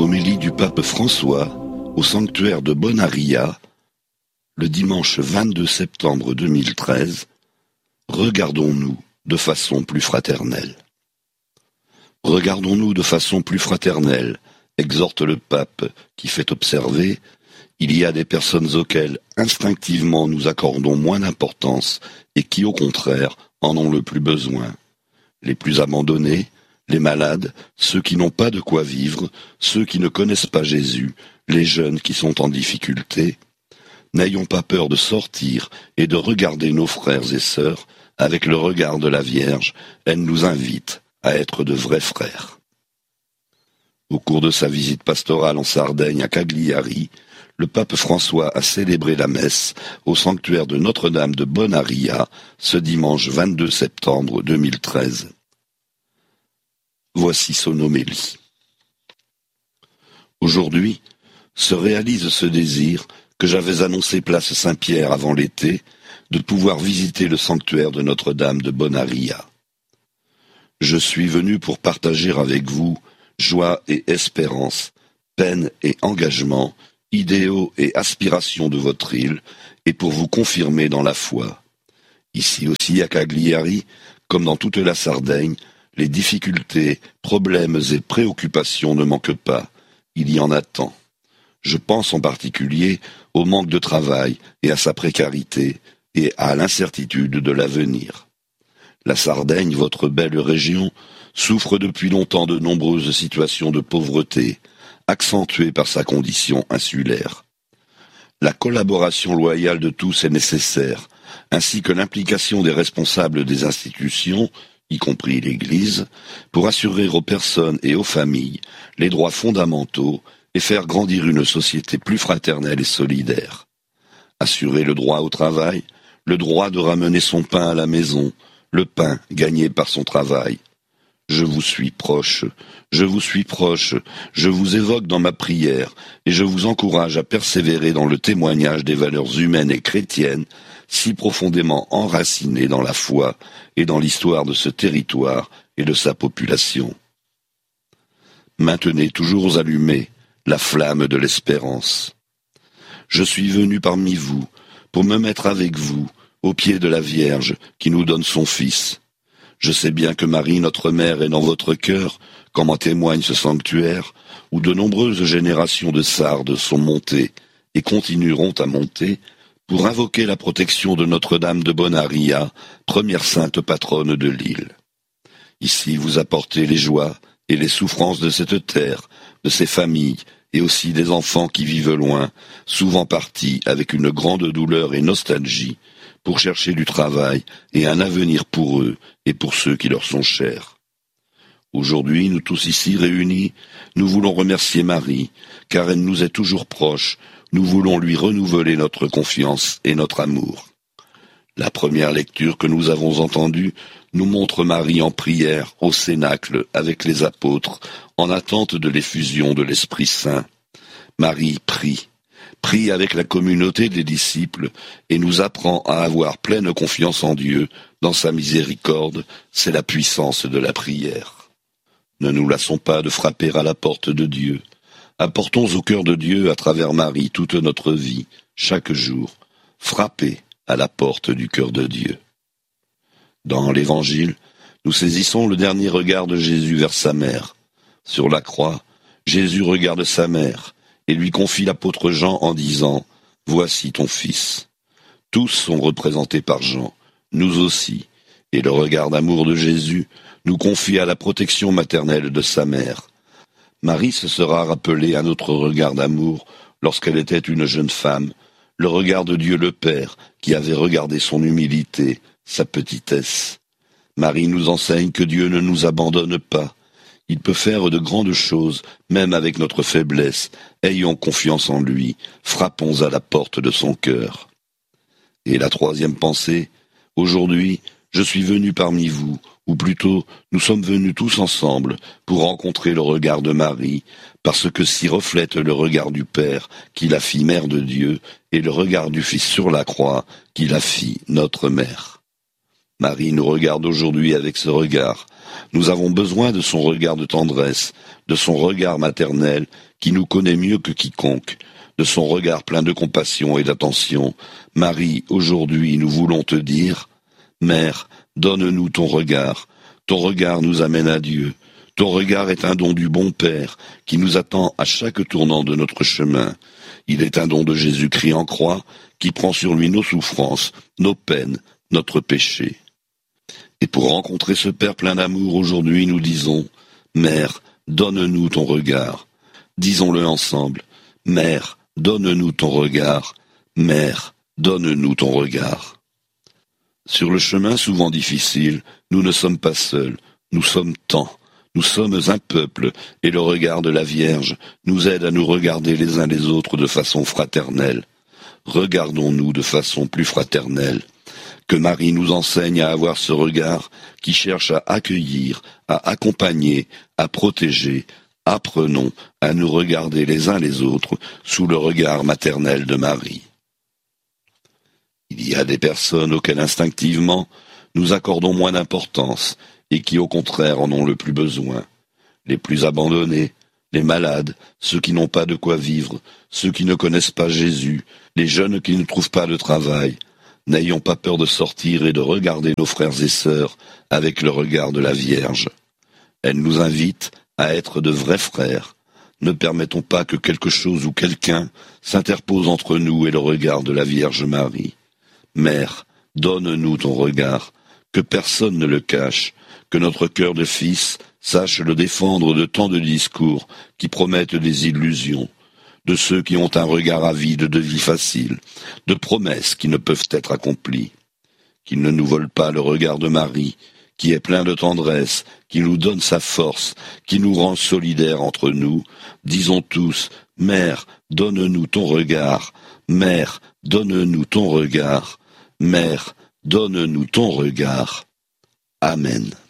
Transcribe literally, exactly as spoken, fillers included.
homélie du pape François au sanctuaire de Bonaria, le dimanche vingt-deux septembre deux mille treize, regardons-nous de façon plus fraternelle. Regardons-nous de façon plus fraternelle, exhorte le pape qui fait observer, il y a des personnes auxquelles instinctivement nous accordons moins d'importance et qui au contraire en ont le plus besoin. Les plus abandonnés, les malades, ceux qui n'ont pas de quoi vivre, ceux qui ne connaissent pas Jésus, les jeunes qui sont en difficulté. N'ayons pas peur de sortir et de regarder nos frères et sœurs avec le regard de la Vierge. Elle nous invite à être de vrais frères. Au cours de sa visite pastorale en Sardaigne à Cagliari, le pape François a célébré la messe au sanctuaire de Notre-Dame de Bonaria ce dimanche vingt-deux septembre deux mille treize. Voici son homélie. Aujourd'hui, se réalise ce désir que j'avais annoncé place Saint-Pierre avant l'été, de pouvoir visiter le sanctuaire de Notre-Dame de Bonaria. Je suis venu pour partager avec vous joie et espérance, peine et engagement, idéaux et aspirations de votre île, et pour vous confirmer dans la foi. Ici aussi à Cagliari, comme dans toute la Sardaigne, les difficultés, problèmes et préoccupations ne manquent pas. Il y en a tant. Je pense en particulier au manque de travail et à sa précarité et à l'incertitude de l'avenir. La Sardaigne, votre belle région, souffre depuis longtemps de nombreuses situations de pauvreté, accentuées par sa condition insulaire. La collaboration loyale de tous est nécessaire, ainsi que l'implication des responsables des institutions, y compris l'Église, pour assurer aux personnes et aux familles les droits fondamentaux et faire grandir une société plus fraternelle et solidaire. Assurer le droit au travail, le droit de ramener son pain à la maison, le pain gagné par son travail. Je vous suis proche, je vous suis proche, je vous évoque dans ma prière et je vous encourage à persévérer dans le témoignage des valeurs humaines et chrétiennes si profondément enracinées dans la foi et dans l'histoire de ce territoire et de sa population. Maintenez toujours allumée la flamme de l'espérance. Je suis venu parmi vous pour me mettre avec vous au pied de la Vierge qui nous donne son Fils. Je sais bien que Marie, notre mère, est dans votre cœur, comme en témoigne ce sanctuaire, où de nombreuses générations de Sardes sont montées et continueront à monter pour invoquer la protection de Notre-Dame de Bonaria, première sainte patronne de l'île. Ici, vous apportez les joies et les souffrances de cette terre, de ces familles, et aussi des enfants qui vivent loin, souvent partis avec une grande douleur et nostalgie, pour chercher du travail et un avenir pour eux et pour ceux qui leur sont chers. Aujourd'hui, nous tous ici réunis, nous voulons remercier Marie, car elle nous est toujours proche, nous voulons lui renouveler notre confiance et notre amour. La première lecture que nous avons entendue nous montre Marie en prière au Cénacle avec les apôtres, en attente de l'effusion de l'Esprit Saint. Marie prie, prie avec la communauté des disciples et nous apprend à avoir pleine confiance en Dieu, dans sa miséricorde, c'est la puissance de la prière. Ne nous lassons pas de frapper à la porte de Dieu. Apportons au cœur de Dieu à travers Marie toute notre vie, chaque jour. Frappez à la porte du cœur de Dieu. Dans l'Évangile, nous saisissons le dernier regard de Jésus vers sa mère. Sur la croix, Jésus regarde sa mère et lui confie l'apôtre Jean en disant « Voici ton fils ». Tous sont représentés par Jean, nous aussi, et le regard d'amour de Jésus nous confie à la protection maternelle de sa mère. Marie se sera rappelée à notre regard d'amour lorsqu'elle était une jeune femme, le regard de Dieu le Père qui avait regardé son humilité, sa petitesse. Marie nous enseigne que Dieu ne nous abandonne pas. Il peut faire de grandes choses, même avec notre faiblesse. Ayons confiance en lui, frappons à la porte de son cœur. Et la troisième pensée, aujourd'hui, je suis venu parmi vous, ou plutôt, nous sommes venus tous ensemble pour rencontrer le regard de Marie, parce que s'y reflète le regard du Père, qui la fit mère de Dieu, et le regard du Fils sur la croix, qui la fit notre mère. Marie nous regarde aujourd'hui avec ce regard. Nous avons besoin de son regard de tendresse, de son regard maternel qui nous connaît mieux que quiconque. De son regard plein de compassion et d'attention, Marie, aujourd'hui nous voulons te dire, Mère, donne-nous ton regard. Ton regard nous amène à Dieu. Ton regard est un don du bon Père qui nous attend à chaque tournant de notre chemin. Il est un don de Jésus-Christ en croix qui prend sur lui nos souffrances, nos peines, notre péché. Et pour rencontrer ce Père plein d'amour, aujourd'hui nous disons, Mère, donne-nous ton regard. Disons-le ensemble, Mère, donne-nous ton regard. Mère, donne-nous ton regard. Sur le chemin souvent difficile, nous ne sommes pas seuls, nous sommes tant. Nous sommes un peuple, et le regard de la Vierge nous aide à nous regarder les uns les autres de façon fraternelle. Regardons-nous de façon plus fraternelle. Que Marie nous enseigne à avoir ce regard qui cherche à accueillir, à accompagner, à protéger. Apprenons à nous regarder les uns les autres sous le regard maternel de Marie. Il y a des personnes auxquelles instinctivement nous accordons moins d'importance et qui au contraire en ont le plus besoin. Les plus abandonnés, les malades, ceux qui n'ont pas de quoi vivre, ceux qui ne connaissent pas Jésus, les jeunes qui ne trouvent pas de travail. N'ayons pas peur de sortir et de regarder nos frères et sœurs avec le regard de la Vierge. Elle nous invite à être de vrais frères. Ne permettons pas que quelque chose ou quelqu'un s'interpose entre nous et le regard de la Vierge Marie. Mère, donne-nous ton regard, que personne ne le cache, que notre cœur de fils sache le défendre de tant de discours qui promettent des illusions, de ceux qui ont un regard avide de vie facile, de promesses qui ne peuvent être accomplies. Qu'il ne nous vole pas le regard de Marie, qui est plein de tendresse, qui nous donne sa force, qui nous rend solidaires entre nous. Disons tous, Mère, donne-nous ton regard, Mère, donne-nous ton regard, Mère, donne-nous ton regard. Amen.